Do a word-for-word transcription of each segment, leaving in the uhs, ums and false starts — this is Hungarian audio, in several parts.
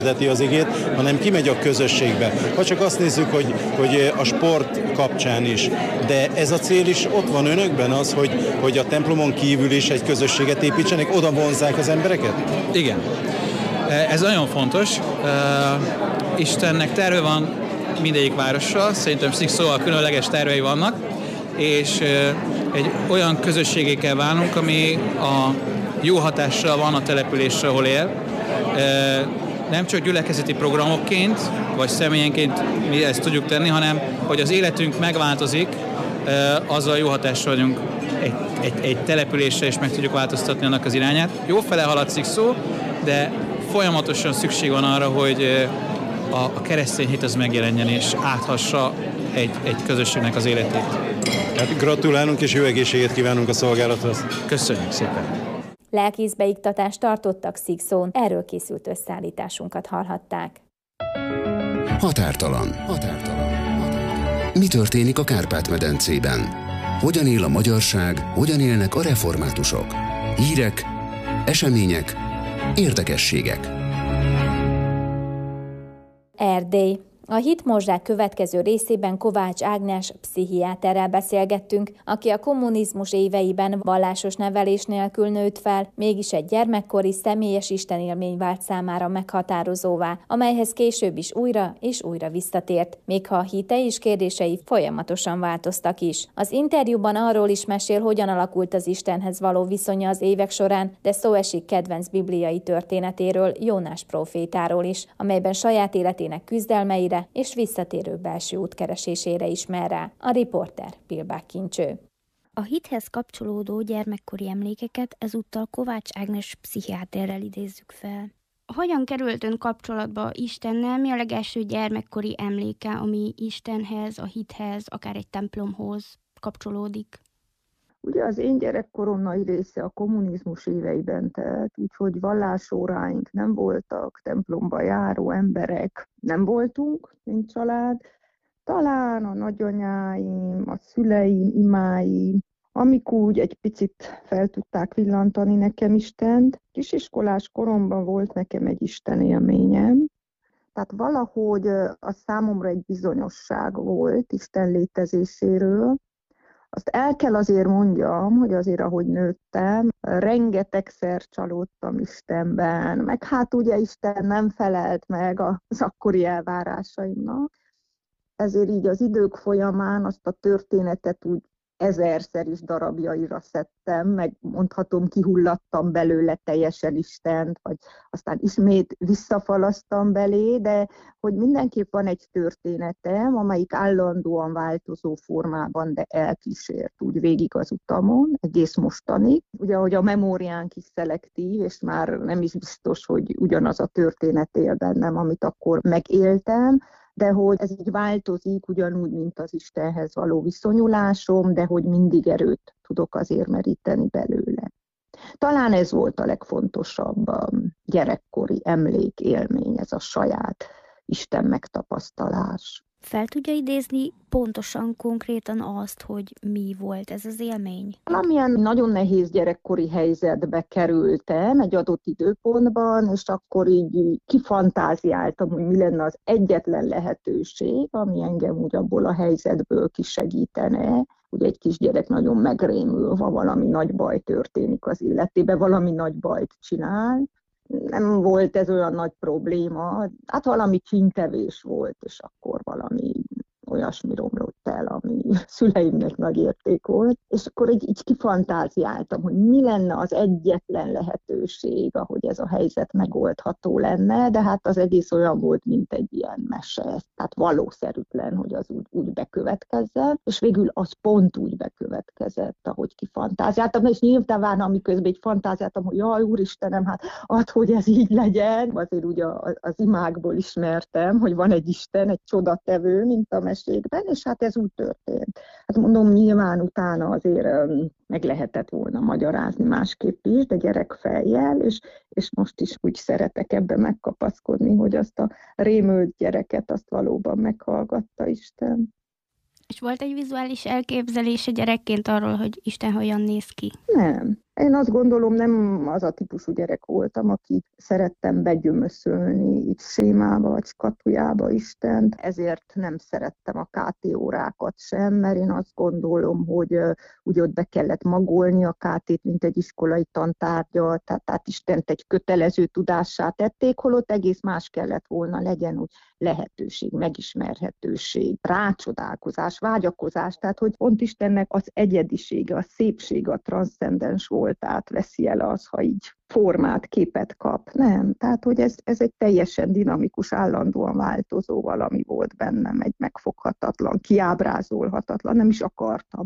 az igét, hanem kimegy a közösségbe. Ha csak azt nézzük, hogy, hogy a sport kapcsán is. De ez a cél is ott van önökben az, hogy, hogy a templomon kívül is egy közösséget építsenek, oda vonzzák az embereket? Igen. Ez nagyon fontos. Istennek terve van mindegyik várossal, szerintem Szikszóval különleges tervei vannak, és egy olyan közösségé kell válnunk, ami a jó hatással van a településre, ahol él. Nem csak gyülekezeti programokként, vagy személyenként mi ezt tudjuk tenni, hanem hogy az életünk megváltozik, azzal jó hatással vagyunk egy, egy, egy településre, és meg tudjuk változtatni annak az irányát. Jó fele halad Szikszó, de folyamatosan szükség van arra, hogy a, a keresztény hit az megjelenjen, és áthassa egy, egy közösségnek az életét. Hát gratulálunk, és jó egészséget kívánunk a szolgálathoz. Köszönjük szépen! Lelkészbeiktatást tartottak Szikszón, erről készült összeállításunkat hallhatták. Határtalan. Határtalan. Határtalan. Mi történik a Kárpát-medencében? Hogyan él a magyarság, hogyan élnek a reformátusok? Hírek, események, érdekességek. Erdély. A Hitmozzsák következő részében Kovács Ágnes pszichiáterrel beszélgettünk, aki a kommunizmus éveiben vallásos nevelés nélkül nőtt fel, mégis egy gyermekkori személyes istenélmény vált számára meghatározóvá, amelyhez később is újra és újra visszatért, még ha a hite és kérdései folyamatosan változtak is. Az interjúban arról is mesél, hogyan alakult az Istenhez való viszonya az évek során, de szó esik kedvenc bibliai történetéről, Jónás prófétáról is, amelyben saját életének küzdelmeire és visszatérő belső útkeresésére ismer rá. A riporter Pilbák Kincső. A hithez kapcsolódó gyermekkori emlékeket ezúttal Kovács Ágnes pszichiáterrel idézzük fel. Hogyan került ön kapcsolatba Istennel? Mi a legelső gyermekkori emléke, ami Istenhez, a hithez, akár egy templomhoz kapcsolódik? Ugye az én gyerekkorom nagy része a kommunizmus éveiben telt, úgyhogy vallásóráink nem voltak, templomba járó emberek nem voltunk, mint család. Talán a nagyanyáim, a szüleim, imáim, amik úgy egy picit fel tudták villantani nekem Istent. Kisiskolás koromban volt nekem egy Isten élményem, tehát valahogy az számomra egy bizonyosság volt Isten létezéséről. Azt el kell azért mondjam, hogy azért, ahogy nőttem, rengetegszer csalódtam Istenben, meg hát ugye Isten nem felelt meg az akkori elvárásaimnak. Ezért így az idők folyamán azt a történetet úgy ezerszer is darabjaira szedtem, meg mondhatom, kihullattam belőle teljesen Istent, vagy aztán ismét visszafalasztam belé, de hogy mindenképp van egy történetem, amelyik állandóan változó formában, de elkísért úgy végig az utamon, egész mostanig. Ugye, hogy a memóriánk is szelektív, és már nem is biztos, hogy ugyanaz a történet él bennem, amit akkor megéltem, de hogy ez így változik, ugyanúgy, mint az Istenhez való viszonyulásom, de hogy mindig erőt tudok azért meríteni belőle. Talán ez volt a legfontosabb a gyerekkori emlék, élmény, ez a saját Isten megtapasztalás. Fel tudja idézni pontosan, konkrétan azt, hogy mi volt ez az élmény? Valamilyen nagyon nehéz gyerekkori helyzetbe kerültem egy adott időpontban, és akkor így kifantáziáltam, hogy mi lenne az egyetlen lehetőség, ami engem úgy abból a helyzetből kisegítene. Ugye egy kisgyerek nagyon megrémül, ha valami nagy baj történik az életében, valami nagy bajt csinál. Nem volt ez olyan nagy probléma, hát valami csíntevés volt, és akkor valami olyasmi romlott el, ami szüleimnek nagy érték volt. És akkor így, így kifantáziáltam, hogy mi lenne az egyetlen lehetőség, ahogy ez a helyzet megoldható lenne, de hát az egész olyan volt, mint egy ilyen mese. Tehát valószerűtlen, hogy az úgy, úgy bekövetkezzen, és végül az pont úgy bekövetkezett, ahogy kifantáziáltam, és nyilván amiközben így fantáziáltam, hogy jaj, Úristenem, hát add, hogy ez így legyen. Azért ugye az imákból ismertem, hogy van egy Isten, egy csodatevő, mint a mesékben, és hát ez úgy történt. Hát mondom, nyilván utána azért meg lehetett volna magyarázni másképp is, de gyerekfejjel, és, és most is úgy szeretek ebben megkapaszkodni, hogy azt a rémült gyereket, azt valóban meghallgatta Isten. És volt egy vizuális elképzelése gyerekként arról, hogy Isten hogyan néz ki? Nem. Én azt gondolom, nem az a típusú gyerek voltam, aki szerettem begyömöszölni itt sémába vagy skatujába Istent, ezért nem szerettem a ká té órákat sem, mert én azt gondolom, hogy úgy ott be kellett magolni a ká tét, mint egy iskolai tantárgyat, tehát, tehát Istent egy kötelező tudássá tették, holott egész más kellett volna legyen, hogy lehetőség, megismerhetőség, rácsodálkozás, vágyakozás, tehát hogy pont Istennek az egyedisége, a szépsége, a transzcendens voltát veszi el az, ha így formát, képet kap. Nem, tehát hogy ez, ez egy teljesen dinamikus, állandóan változó valami volt bennem, egy megfoghatatlan, kiábrázolhatatlan, nem is akartam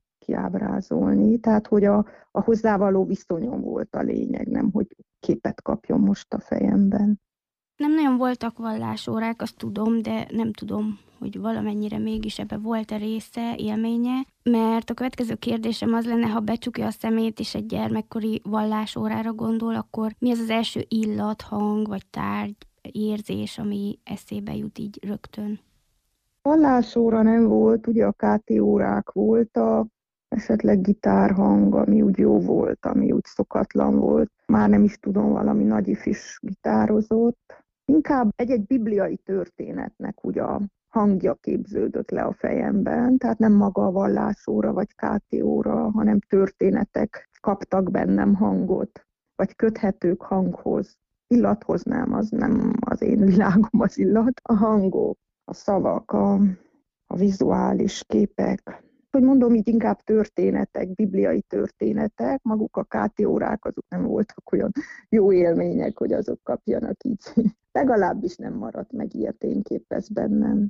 kiábrázolni, tehát hogy a, a hozzávaló viszonyom volt a lényeg, nem hogy képet kapjon most a fejemben. Nem nagyon voltak vallásórák, azt tudom, de nem tudom, hogy valamennyire mégis ebbe volt-e része, élménye, mert a következő kérdésem az lenne, ha becsukja a szemét és egy gyermekkori vallásórára gondol, akkor mi az az első illat, hang vagy tárgy, érzés, ami eszébe jut így rögtön? Vallásóra nem volt, ugye a ká té órák voltak, esetleg gitárhang, ami úgy jó volt, ami úgy szokatlan volt. Már nem is tudom, valami nagyifis gitározott. Inkább egy-egy bibliai történetnek ugye a hangja képződött le a fejemben, tehát nem maga a vallásóra vagy ká té óra, hanem történetek kaptak bennem hangot, vagy köthetők hanghoz. Illathoz nem, az nem az én világom az illat. A hangok, a szavak, a, a vizuális képek, hogy mondom, így inkább történetek, bibliai történetek, maguk a ká té órák azok nem voltak olyan jó élmények, hogy azok kapjanak így. Legalábbis nem maradt meg ilyen tényképez bennem.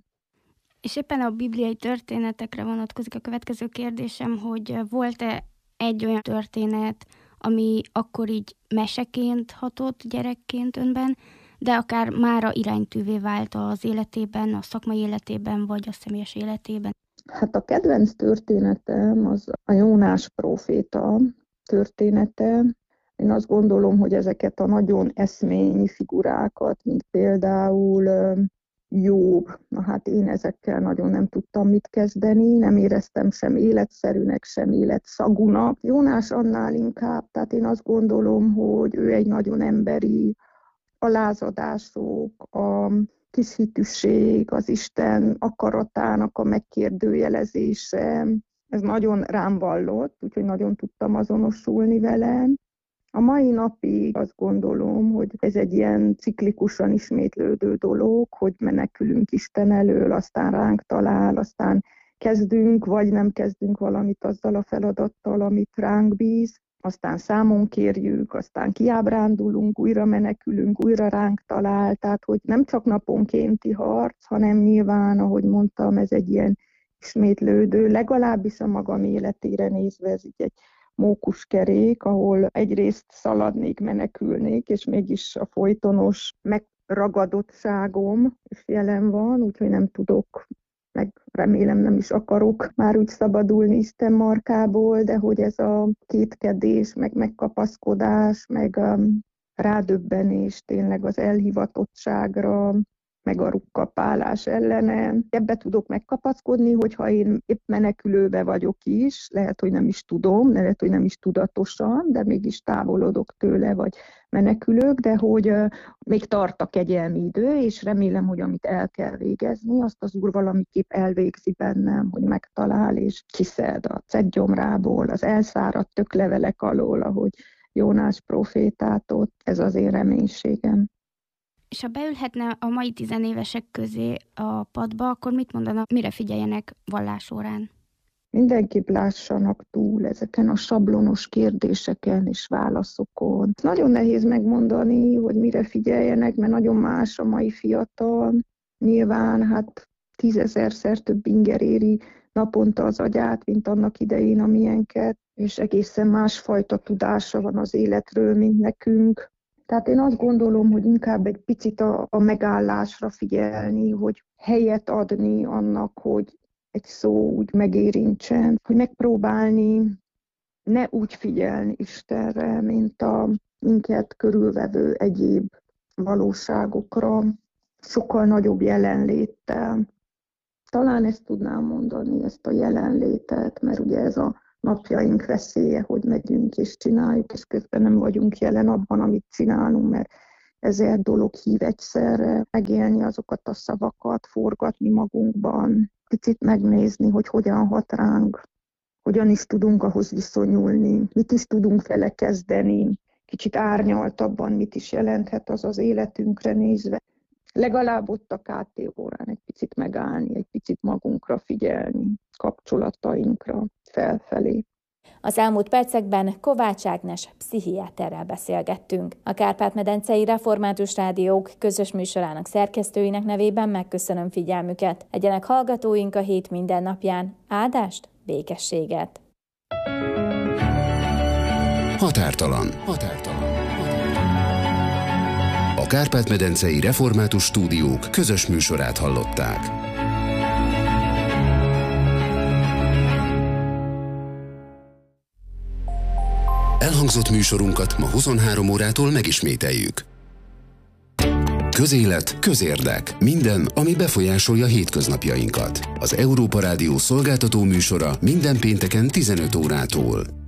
És éppen a bibliai történetekre vonatkozik a következő kérdésem, hogy volt-e egy olyan történet, ami akkor így meseként hatott gyerekként önben, de akár mára iránytűvé vált az életében, a szakmai életében, vagy a személyes életében? Hát a kedvenc történetem az a Jónás próféta története. Én azt gondolom, hogy ezeket a nagyon eszményi figurákat, mint például Jobb, na hát én ezekkel nagyon nem tudtam mit kezdeni, nem éreztem sem életszerűnek, sem életszagúnak. Jónás annál inkább, tehát én azt gondolom, hogy ő egy nagyon emberi, a lázadások, a kis hitűség, az Isten akaratának a megkérdőjelezése, ez nagyon rám vallott, úgyhogy nagyon tudtam azonosulni vele. A mai napig azt gondolom, hogy ez egy ilyen ciklikusan ismétlődő dolog, hogy menekülünk Isten elől, aztán ránk talál, aztán kezdünk, vagy nem kezdünk valamit azzal a feladattal, amit ránk bíz, aztán számon kérjük, aztán kiábrándulunk, újra menekülünk, újra ránk talál, tehát hogy nem csak naponkénti harc, hanem nyilván, ahogy mondtam, ez egy ilyen ismétlődő, legalábbis a magam életére nézve ez így egy mókuskerék, ahol egyrészt szaladnék, menekülnék, és mégis a folytonos megragadottságom is jelen van, úgyhogy nem tudok, meg remélem nem is akarok már úgy szabadulni Isten markából, de hogy ez a kétkedés, meg megkapaszkodás, meg a rádöbbenés tényleg az elhivatottságra, meg a rukkapálás ellene. Ebbe tudok megkapaszkodni, hogyha én épp menekülőbe vagyok is, lehet, hogy nem is tudom, lehet, hogy nem is tudatosan, de mégis távolodok tőle, vagy menekülök, de hogy uh, még tart a kegyelmi idő, és remélem, hogy amit el kell végezni, azt az Úr valamiképp elvégzi bennem, hogy megtalál, és kiszed a cedgyomrából, az elszáradt töklevelek alól, ahogy Jónás prófétát ott, ez az én reménységem. És ha beülhetne a mai tizenévesek közé a padba, akkor mit mondana, mire figyeljenek vallásórán? Mindenképp lássanak túl ezeken a sablonos kérdéseken és válaszokon. Nagyon nehéz megmondani, hogy mire figyeljenek, mert nagyon más a mai fiatal. Nyilván hát tízezerszer több inger éri naponta az agyát, mint annak idején a miénket, és egészen másfajta tudása van az életről, mint nekünk. Tehát én azt gondolom, hogy inkább egy picit a, a megállásra figyelni, hogy helyet adni annak, hogy egy szó úgy megérintsen, hogy megpróbálni ne úgy figyelni Istenre, mint a minket körülvevő egyéb valóságokra, sokkal nagyobb jelenléttel. Talán ezt tudnám mondani, ezt a jelenlétet, mert ugye ez a napjaink veszélye, hogy megyünk és csináljuk, és közben nem vagyunk jelen abban, amit csinálunk, mert ezer dolog hív egyszerre, megélni azokat a szavakat, forgatni magunkban, picit megnézni, hogy hogyan hat ránk, hogyan is tudunk ahhoz viszonyulni, mit is tudunk vele kezdeni, kicsit árnyaltabban mit is jelenthet az az életünkre nézve. Legalább ott a ká té órán egy picit megállni, egy picit magunkra figyelni, kapcsolatainkra, felfelé. Az elmúlt percekben Kovács Ágnes pszichiáterrel beszélgettünk. A Kárpát-medencei Református Rádiók közös műsorának szerkesztőinek nevében megköszönöm figyelmüket. Legyenek hallgatóink a hét minden napján. Áldást, békességet! Határtalan. Határtalan. A Kárpát-medencei Református Stúdiók közös műsorát hallották. Elhangzott műsorunkat ma huszonhárom órától megismételjük. Közélet, közérdek. Minden, ami befolyásolja hétköznapjainkat. Az Európa Rádió szolgáltató műsora minden pénteken tizenöt órától.